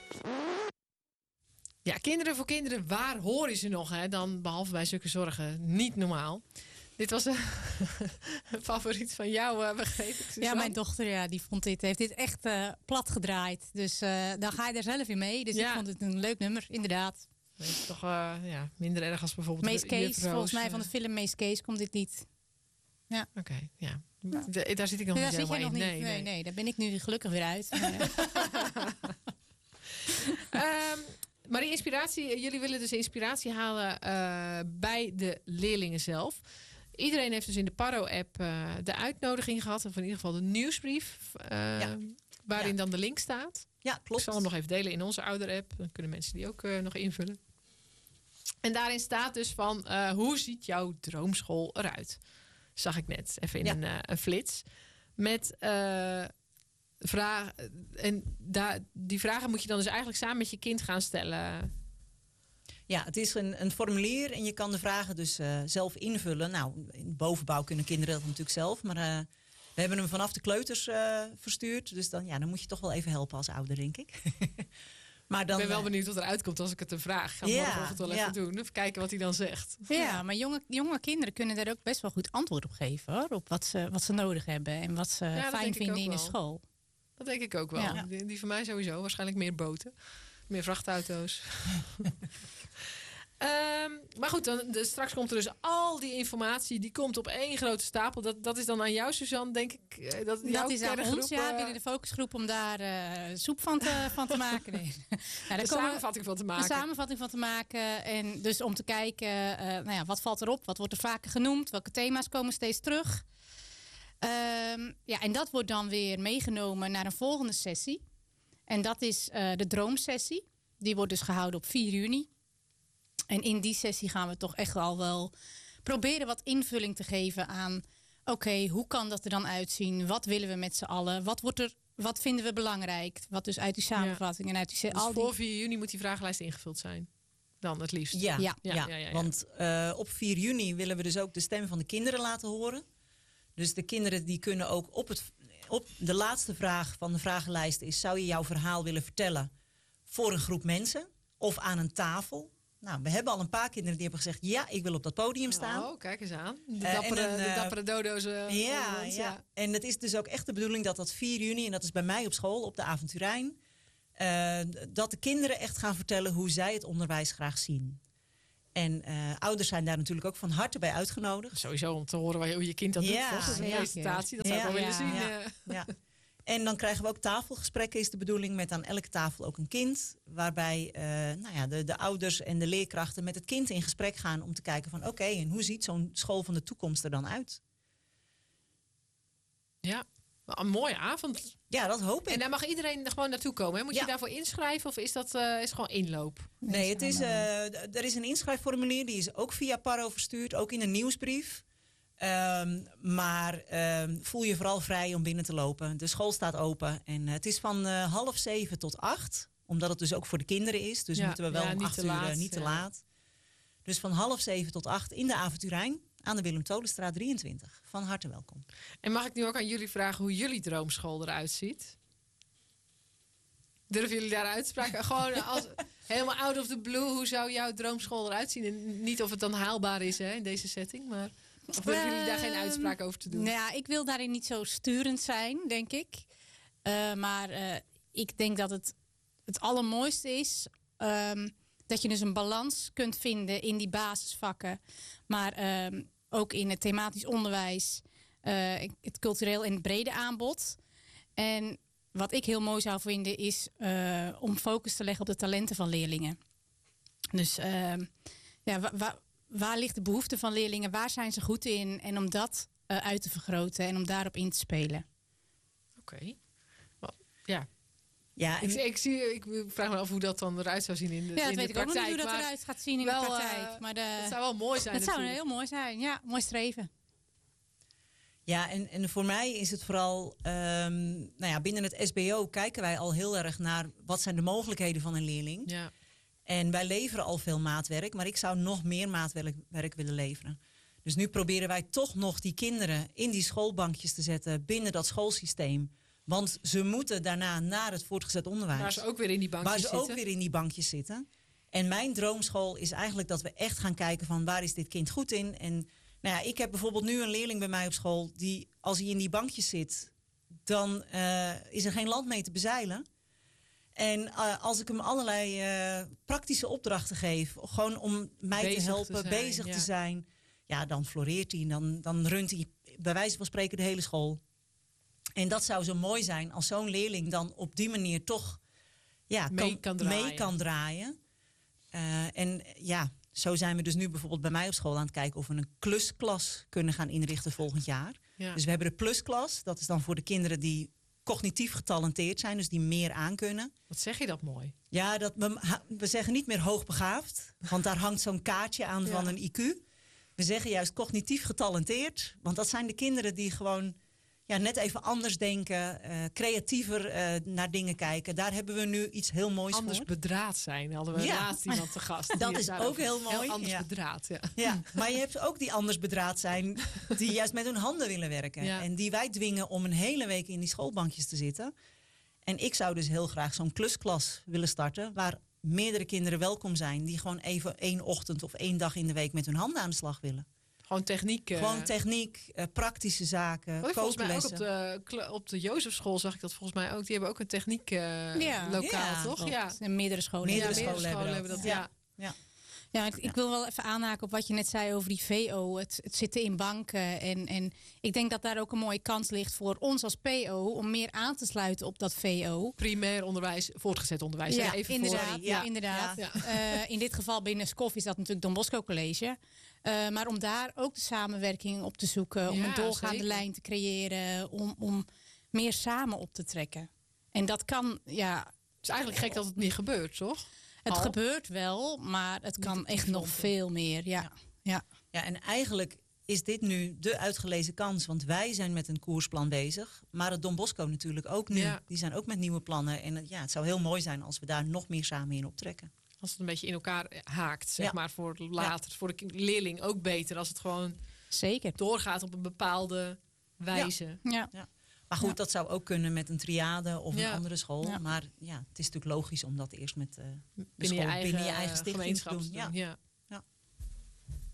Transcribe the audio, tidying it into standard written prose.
Ja, kinderen voor kinderen, waar hoor je ze nog? Hè? Dan behalve bij zulke zorgen, niet normaal. Dit was een favoriet van jou, begreep ik. Suzanne? Ja, mijn dochter die heeft dit echt plat gedraaid. Dus dan ga je er zelf in mee. Dus ik vond het een leuk nummer, inderdaad. Dat is toch minder erg als bijvoorbeeld Mees Kees, volgens mij van de film Mees Kees komt dit niet. Ja. Oké, ja. Daar zit ik nog niet helemaal in. Nee, daar ben ik nu gelukkig weer uit. Maar die inspiratie, jullie willen dus inspiratie halen bij de leerlingen zelf. Iedereen heeft dus in de Paro-app de uitnodiging gehad. Of in ieder geval de nieuwsbrief. Waarin dan de link staat. Ja, klopt. Ik zal hem nog even delen in onze ouder-app. Dan kunnen mensen die ook nog invullen. En daarin staat dus van... hoe ziet jouw droomschool eruit? Zag ik net even in een flits. Met vragen. En die vragen moet je dan dus eigenlijk samen met je kind gaan stellen. Ja, het is een formulier en je kan de vragen dus zelf invullen. Nou, in de bovenbouw kunnen kinderen dat natuurlijk zelf. Maar we hebben hem vanaf de kleuters verstuurd. Dus dan moet je toch wel even helpen als ouder, denk ik. Maar dan, ik ben wel benieuwd wat eruit komt als ik het hem vraag. Ga morgenochtend wel even doen. Even kijken wat hij dan zegt. Ja, maar jonge kinderen kunnen daar ook best wel goed antwoord op geven. Hoor, op wat ze nodig hebben en wat ze fijn vinden in de school. Dat denk ik ook wel. Ja. Die van mij sowieso. Waarschijnlijk meer boten. Meer vrachtauto's. Maar goed, straks komt er dus al die informatie. Die komt op één grote stapel. Dat is dan aan jou, Suzanne, denk ik. Dat is aan ons, binnen de focusgroep om daar soep van te maken. Nee. De samenvatting van te maken. De samenvatting van te maken. En dus om te kijken, wat valt erop? Wat wordt er vaker genoemd? Welke thema's komen steeds terug? En dat wordt dan weer meegenomen naar een volgende sessie. En dat is de droomsessie. Die wordt dus gehouden op 4 juni. En in die sessie gaan we toch echt al wel proberen wat invulling te geven aan... Oké, hoe kan dat er dan uitzien? Wat willen we met z'n allen? Wat vinden we belangrijk? Wat dus uit die samenvatting en uit die... Dus voor 4 juni moet die vragenlijst ingevuld zijn? Dan het liefst? Ja. Want op 4 juni willen we dus ook de stem van de kinderen laten horen. Dus de kinderen die kunnen ook op de laatste vraag van de vragenlijst is... zou je jouw verhaal willen vertellen voor een groep mensen of aan een tafel? Nou, we hebben al een paar kinderen die hebben gezegd... ja, ik wil op dat podium staan. Oh, kijk eens aan. De dappere dodo's. Ja. En het is dus ook echt de bedoeling dat 4 juni... en dat is bij mij op school, op de Avonturijn... dat de kinderen echt gaan vertellen hoe zij het onderwijs graag zien. En ouders zijn daar natuurlijk ook van harte bij uitgenodigd. Sowieso om te horen hoe je kind dat doet. Volgens een presentatie. Dat zou ik wel willen zien. Ja. En dan krijgen we ook tafelgesprekken, is de bedoeling, met aan elke tafel ook een kind. Waarbij de ouders en de leerkrachten met het kind in gesprek gaan om te kijken van oké, en hoe ziet zo'n school van de toekomst er dan uit? Ja, een mooie avond. Ja, dat hoop ik. En daar mag iedereen gewoon naartoe komen. Hè? Moet je daarvoor inschrijven of is dat is gewoon inloop? Nee, er is een inschrijfformulier, die is ook via Paro verstuurd, ook in een nieuwsbrief. Maar voel je vooral vrij om binnen te lopen. De school staat open en het is van 6:30 tot 8. Omdat het dus ook voor de kinderen is. Dus moeten we wel om 8 uur niet te laat. Dus van 6:30 tot 8 in de Avonturijn aan de Willem Tolenstraat 23. Van harte welkom. En mag ik nu ook aan jullie vragen hoe jullie droomschool eruit ziet? Durven jullie daar uitspraken? Gewoon helemaal out of the blue. Hoe zou jouw droomschool eruit zien? En niet of het dan haalbaar is in deze setting, maar... Of durven jullie daar geen uitspraak over te doen? Nou ja, ik wil daarin niet zo sturend zijn, denk ik. Maar ik denk dat het allermooiste is... dat je dus een balans kunt vinden in die basisvakken. Maar ook in het thematisch onderwijs. Het cultureel en het brede aanbod. En wat ik heel mooi zou vinden is... om focus te leggen op de talenten van leerlingen. Dus waar ligt de behoefte van leerlingen? Waar zijn ze goed in? En om dat uit te vergroten en om daarop in te spelen. Oké. Ja. Ja, ik vraag me af hoe dat dan eruit zou zien in de praktijk. Ja, dat weet ik ook nog niet hoe dat eruit gaat zien in de praktijk. Maar dat zou wel mooi zijn. Het zou heel mooi zijn. Ja, mooi streven. Ja, en voor mij is het vooral... binnen het SBO kijken wij al heel erg naar... wat zijn de mogelijkheden van een leerling. Ja. En wij leveren al veel maatwerk, maar ik zou nog meer maatwerk willen leveren. Dus nu proberen wij toch nog die kinderen in die schoolbankjes te zetten binnen dat schoolsysteem. Want ze moeten daarna naar het voortgezet onderwijs. Waar ze ook weer in die bankjes zitten. En mijn droomschool is eigenlijk dat we echt gaan kijken van waar is dit kind goed in. En nou ja, ik heb bijvoorbeeld nu een leerling bij mij op school die als hij in die bankjes zit, dan is er geen land mee te bezeilen. En als ik hem allerlei praktische opdrachten geef, gewoon om mij te helpen, bezig te zijn, ja, dan floreert hij. Dan runt hij bij wijze van spreken de hele school. En dat zou zo mooi zijn als zo'n leerling dan op die manier toch mee kan draaien. En ja, zo zijn we dus nu bijvoorbeeld bij mij op school aan het kijken of we een klusklas kunnen gaan inrichten volgend jaar. Ja. Dus we hebben de plusklas. Dat is dan voor de kinderen die cognitief getalenteerd zijn, dus die meer aankunnen. Wat zeg je dat mooi? Ja, we zeggen niet meer hoogbegaafd, want daar hangt zo'n kaartje aan van een IQ. We zeggen juist cognitief getalenteerd, want dat zijn de kinderen die gewoon net even anders denken, creatiever naar dingen kijken. Daar hebben we nu iets heel moois anders voor. Bedraad zijn, hadden we laatst iemand te gast. Dat is ook heel mooi. Heel anders bedraad, ja. Maar je hebt ook die anders bedraad zijn die juist met hun handen willen werken. Ja. En die wij dwingen om een hele week in die schoolbankjes te zitten. En ik zou dus heel graag zo'n klusklas willen starten, waar meerdere kinderen welkom zijn die gewoon even 1 ochtend of 1 dag in de week met hun handen aan de slag willen. Gewoon techniek. Gewoon techniek, praktische zaken, kooklessen. Volgens mij ook op de Jozefschool zag ik dat volgens mij ook. Die hebben ook een techniek lokaal, toch? Ja. Meerdere scholen. Meerdere scholen hebben dat. Ja, ik wil wel even aanhaken op wat je net zei over die VO. Het zitten in banken. En ik denk dat daar ook een mooie kans ligt voor ons als PO om meer aan te sluiten op dat VO. Primair onderwijs, voortgezet onderwijs. Ja, even inderdaad. Ja. In dit geval binnen SCOF is dat natuurlijk Don Bosco College. Maar om daar ook de samenwerking op te zoeken. Om een doorgaande lijn te creëren. Om meer samen op te trekken. En dat kan, Het is eigenlijk gek dat het niet gebeurt, toch? Het gebeurt wel, maar het kan echt nog veel meer. Ja, en eigenlijk is dit nu de uitgelezen kans. Want wij zijn met een koersplan bezig. Maar het Don Bosco natuurlijk ook nu. Ja. Die zijn ook met nieuwe plannen. En het zou heel mooi zijn als we daar nog meer samen in optrekken. Als het een beetje in elkaar haakt, zeg maar, voor later. Voor de leerling ook beter. Als het gewoon doorgaat op een bepaalde wijze. Ja. Maar goed, dat zou ook kunnen met een triade of een andere school. Ja. Maar het is natuurlijk logisch om dat eerst met de school binnen je eigen stichting te doen. Ja.